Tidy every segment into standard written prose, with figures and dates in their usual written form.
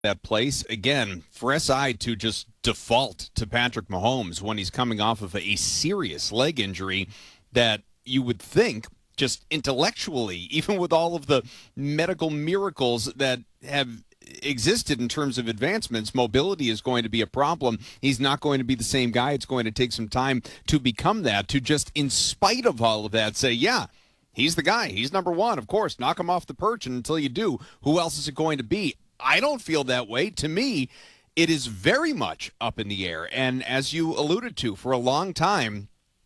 that place. Again, for SI to just default to Patrick Mahomes when he's coming off of a serious leg injury that you would think just intellectually, even with all of the medical miracles that have existed in terms of advancements, mobility is going to be a problem. He's not going to be the same guy. It's going to take some time to become that, to just, in spite of all of that, say, yeah, he's the guy. He's number one. Of course, knock him off the perch. And until you do, who else is it going to be? I don't feel that way. To me, it is very much up in the air. And as you alluded to, for a long time,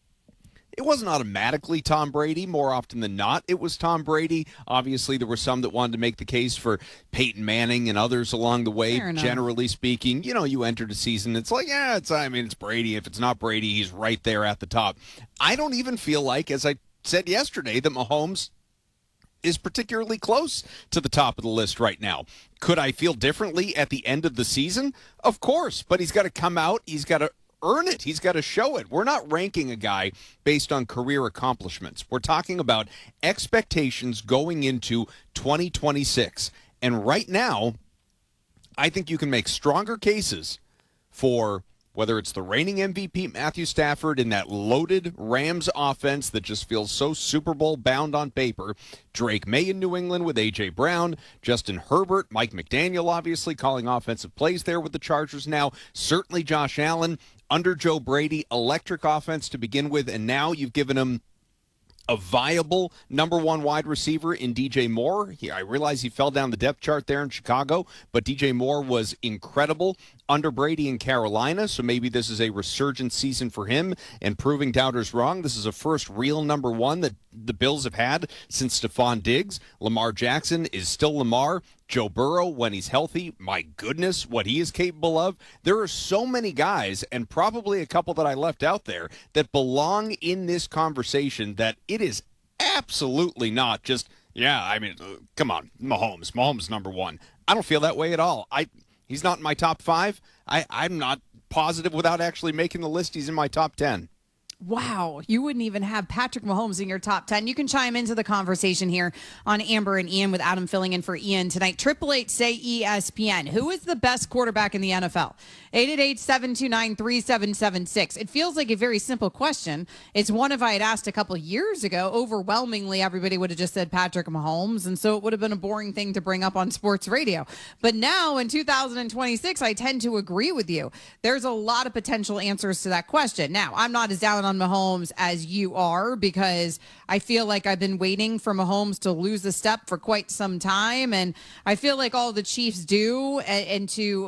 it wasn't automatically Tom Brady. More often than not, it was Tom Brady. Obviously, there were some that wanted to make the case for Peyton Manning and others along the way. Generally speaking, you entered a season, it's like, yeah, it's Brady. If it's not Brady, he's right there at the top. I don't even feel like, as I said yesterday, that Mahomes is particularly close to the top of the list right now. Could I feel differently at the end of the season? Of course, but he's got to come out. He's got to earn it. He's got to show it. We're not ranking a guy based on career accomplishments. We're talking about expectations going into 2026. And right now, I think you can make stronger cases for whether it's the reigning MVP Matthew Stafford in that loaded Rams offense that just feels so Super Bowl bound on paper, Drake May in New England with A.J. Brown, Justin Herbert, Mike McDaniel obviously calling offensive plays there with the Chargers now, certainly Josh Allen under Joe Brady, electric offense to begin with, and now you've given him a viable number one wide receiver in DJ Moore. I realize he fell down the depth chart there in Chicago, but DJ Moore was incredible under Brady in Carolina, so maybe this is a resurgent season for him and proving doubters wrong. This is a first real number one that the Bills have had since Stephon Diggs. Lamar Jackson is still Lamar. Joe Burrow, when he's healthy, my goodness, what he is capable of. There are so many guys, and probably a couple that I left out there, that belong in this conversation that it is absolutely not just, come on, Mahomes number one. I don't feel that way at all. He's not in my top five. I'm not positive without actually making the list he's in my top 10. Wow, you wouldn't even have Patrick Mahomes in your top 10. You can chime into the conversation here on Amber and Ian with Adam filling in for Ian tonight. 888 say ESPN. Who is the best quarterback in the NFL? 888-729-3776. It feels like a very simple question. It's one if I had asked a couple years ago, overwhelmingly everybody would have just said Patrick Mahomes, and so it would have been a boring thing to bring up on sports radio. But now in 2026, I tend to agree with you. There's a lot of potential answers to that question. Now, I'm not as down on Mahomes as you are because I feel like I've been waiting for Mahomes to lose a step for quite some time, and I feel like all the Chiefs do, and to,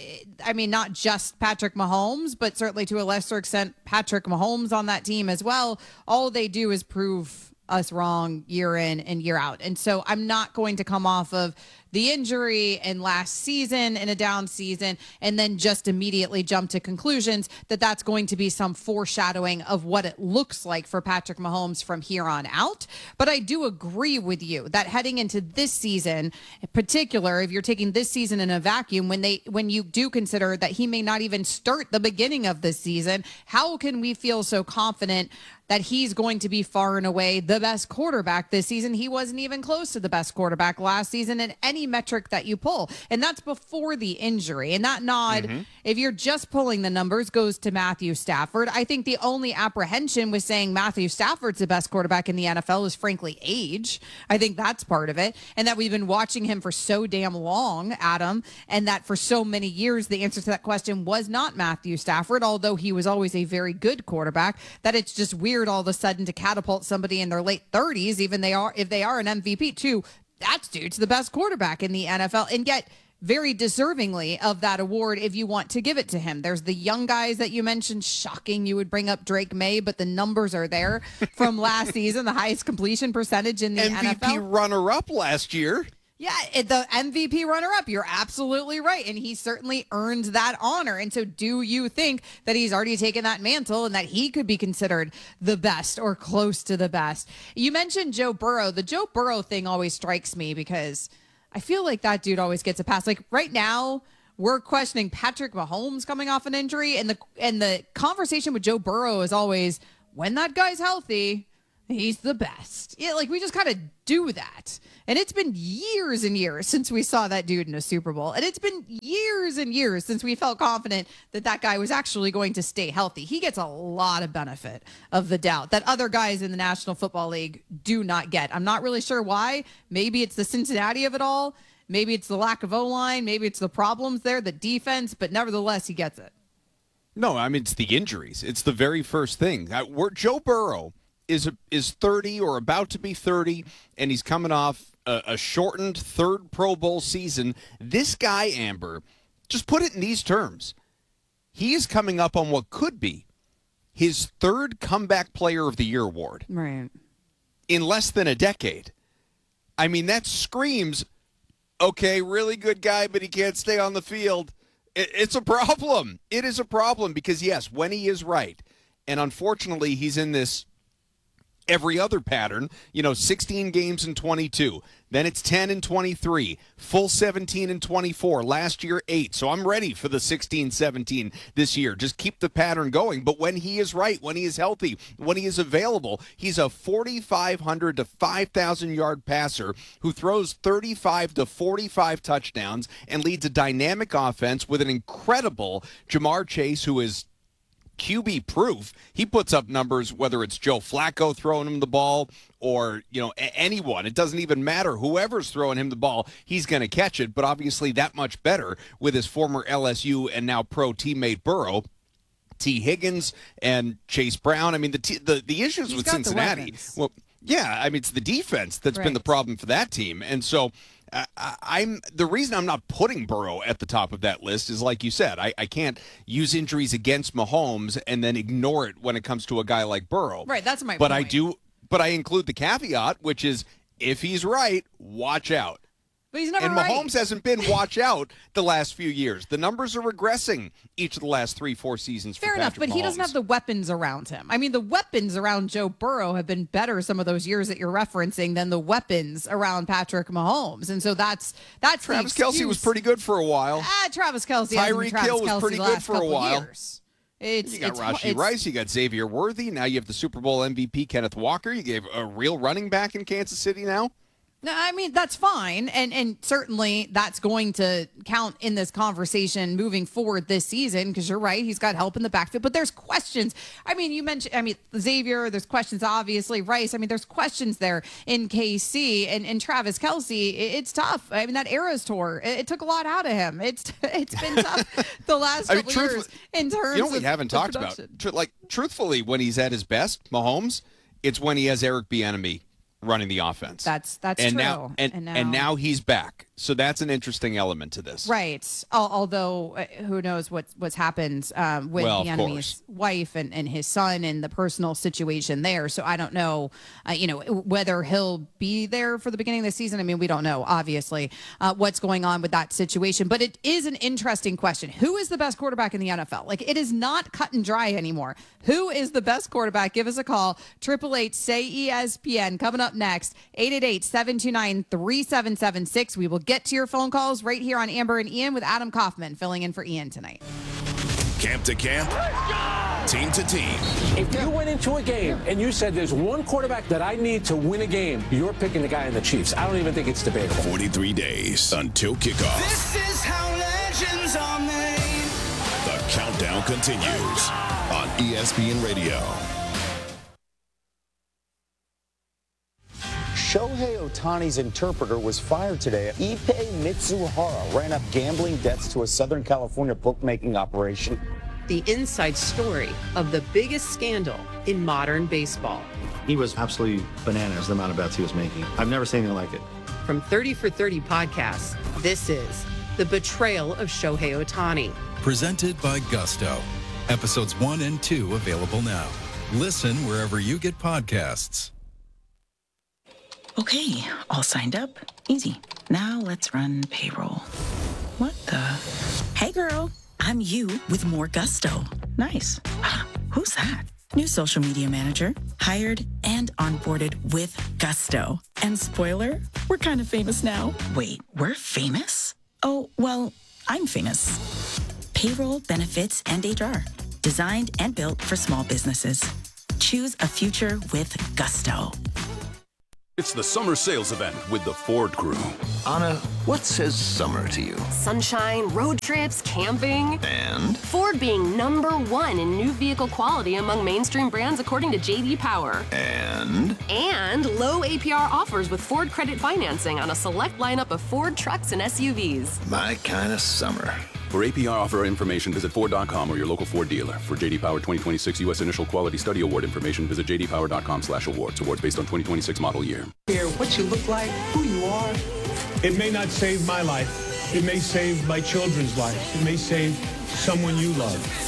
not just Patrick Mahomes, but certainly to a lesser extent Patrick Mahomes on that team as well, all they do is prove us wrong year in and year out. And so I'm not going to come off of the injury and last season in a down season and then just immediately jump to conclusions that that's going to be some foreshadowing of what it looks like for Patrick Mahomes from here on out. But I do agree with you that heading into this season, in particular, if you're taking this season in a vacuum, when you do consider that he may not even start the beginning of this season, how can we feel so confident that he's going to be far and away the best quarterback this season? He wasn't even close to the best quarterback last season in any metric that you pull. And that's before the injury. And that nod, if you're just pulling the numbers, goes to Matthew Stafford. I think the only apprehension with saying Matthew Stafford's the best quarterback in the NFL is frankly age. I think that's part of it. And that we've been watching him for so damn long, Adam, and that for so many years, the answer to that question was not Matthew Stafford, although he was always a very good quarterback, that it's just weird all of a sudden to catapult somebody in their late 30s, if they are an MVP too, that's dude's the best quarterback in the NFL, and yet very deservingly of that award if you want to give it to him. There's the young guys that you mentioned. Shocking you would bring up Drake May, but the numbers are there from last season, the highest completion percentage in the MVP NFL. Runner-up last year. Yeah, the MVP runner-up. You're absolutely right. And he certainly earned that honor. And so do you think that he's already taken that mantle and that he could be considered the best or close to the best? You mentioned Joe Burrow. The Joe Burrow thing always strikes me because I feel like that dude always gets a pass. Like right now, we're questioning Patrick Mahomes coming off an injury. And the conversation with Joe Burrow is always, when that guy's healthy, He's the best. Yeah, like we just kind of do that. And it's been years and years since we saw that dude in a Super Bowl. And it's been years and years since we felt confident that that guy was actually going to stay healthy. He gets a lot of benefit of the doubt that other guys in the National Football League do not get. I'm not really sure why. Maybe it's the Cincinnati of it all. Maybe it's the lack of O-line. Maybe it's the problems there, the defense. But nevertheless, he gets it. No, I mean, it's the injuries. It's the very first thing. Joe Burrow is 30 or about to be 30, and he's coming off a shortened third Pro Bowl season. This guy, Amber, just put it in these terms. He is coming up on what could be his third Comeback Player of the Year award. Right. In less than a decade. I mean, that screams, okay, really good guy, but he can't stay on the field. It's a problem. It is a problem because, yes, when he is right, and unfortunately he's in this every other pattern, 16 games in 22. Then it's 10 and 23, full 17 and 24. Last year, 8. So I'm ready for the 16-17 this year. Just keep the pattern going. But when he is right, when he is healthy, when he is available, he's a 4,500 to 5,000 yard passer who throws 35 to 45 touchdowns and leads a dynamic offense with an incredible Jamar Chase, who is QB proof. He puts up numbers, whether it's Joe Flacco throwing him the ball or, anyone. It doesn't even matter. Whoever's throwing him the ball, he's going to catch it. But obviously that much better with his former LSU and now pro teammate Burrow. T. Higgins and Chase Brown. I mean, the issues with Cincinnati. Well, yeah, I mean, it's the defense that's been the problem for that team. And so the reason I'm not putting Burrow at the top of that list is, like you said, I can't use injuries against Mahomes and then ignore it when it comes to a guy like Burrow. Right, that's my point. But I include the caveat, which is if he's right, watch out. But he's never and right. Mahomes hasn't been watch out the last few years. The numbers are regressing each of the last 3-4 seasons for Fair enough, but Mahomes. he doesn't have the weapons around him. I mean, the weapons around Joe Burrow have been better some of those years that you're referencing than the weapons around Patrick Mahomes. And so that's Travis Kelce was pretty good for a while. Travis Kelce. Tyreek Hill was pretty good for a while. You got Rashee Rice, you got Xavier Worthy. Now you have the Super Bowl MVP Kenneth Walker. You gave a real running back in Kansas City now. No, I mean, that's fine. And certainly that's going to count in this conversation moving forward this season because you're right. He's got help in the backfield. But there's questions. I mean, you mentioned, Xavier, there's questions, obviously. Rice, there's questions there in KC. And Travis Kelce, it's tough. I mean, that Eras tour, it took a lot out of him. It's been tough the last couple years in terms of we haven't talked about. Truthfully, when he's at his best, Mahomes, it's when he has Eric Bieniemy running the offense. That's and true. Now he's back. So that's an interesting element to this. Right. Although who knows what's happened with Bieniemy's wife and his son and the personal situation there. So I don't know, whether he'll be there for the beginning of the season. I mean, we don't know, obviously, what's going on with that situation. But it is an interesting question. Who is the best quarterback in the NFL? Like, it is not cut and dry anymore. Who is the best quarterback? Give us a call. 888-SAY-ESPN. Coming up next, 888-729-3776. We will get to your phone calls right here on Amber and Ian with Adam Kaufman filling in for Ian tonight. Camp to camp, team to team. If you went into a game and you said there's one quarterback that I need to win a game, you're picking the guy in the Chiefs. I don't even think it's debatable. 43 days until kickoff. This is how legends are made. The countdown continues on ESPN Radio. Shohei Ohtani's interpreter was fired today. Ippei Mitsuhara ran up gambling debts to a Southern California bookmaking operation. The inside story of the biggest scandal in modern baseball. He was absolutely bananas, the amount of bets he was making. I've never seen anything like it. From 30 for 30 podcasts, this is The Betrayal of Shohei Ohtani. Presented by Gusto. Episodes 1 and 2 available now. Listen wherever you get podcasts. Okay, all signed up. Easy. Now let's run payroll. What the? Hey girl, I'm you with more Gusto. Nice. Who's that? New social media manager. Hired and onboarded with Gusto. And spoiler, we're kind of famous now. Wait, we're famous? Oh, well, I'm famous. Payroll, benefits, and HR. Designed and built for small businesses. Choose a future with Gusto. It's the summer sales event with the Ford Crew. Anna, what says summer to you? Sunshine, road trips, camping. And? Ford being #1 in new vehicle quality among mainstream brands according to J.D. Power. And? And low APR offers with Ford Credit Financing on a select lineup of Ford trucks and SUVs. My kind of summer. For APR offer information, visit Ford.com or your local Ford dealer. For J.D. Power 2026 U.S. Initial Quality Study Award information, visit jdpower.com/awards. Awards based on 2026 model year. Here, what you look like, who you are. It may not save my life. It may save my children's lives. It may save someone you love.